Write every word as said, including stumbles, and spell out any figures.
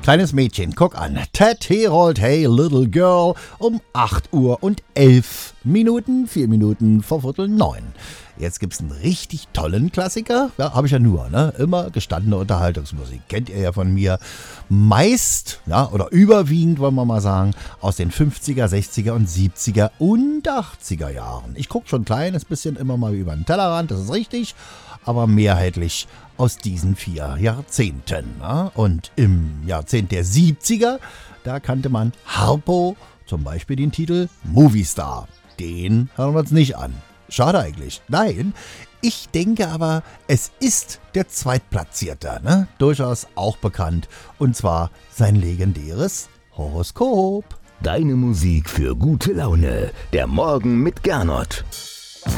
Kleines Mädchen, guck an. Ted Herold, Hey Little Girl, um acht Uhr und elf Minuten, vier Minuten vor Viertel neun. Jetzt gibt's einen richtig tollen Klassiker. Ja, habe ich ja nur, ne? Immer gestandene Unterhaltungsmusik. Kennt ihr ja von mir. Meist, ja, oder überwiegend, wollen wir mal sagen, aus den fünfziger, sechziger und siebziger und achtziger Jahren. Ich gucke schon ein kleines bisschen immer mal über den Tellerrand, das ist richtig, aber mehrheitlich aus diesen vier Jahrzehnten. Ja? Und im Jahrzehnt der siebziger, da kannte man Harpo, zum Beispiel den Titel Movie Star. Den hören wir uns nicht an. Schade eigentlich. Nein, ich denke aber, es ist der Zweitplatzierte, ne? Durchaus auch bekannt. Und zwar sein legendäres Horoskop. Deine Musik für gute Laune. Der Morgen mit Gernot.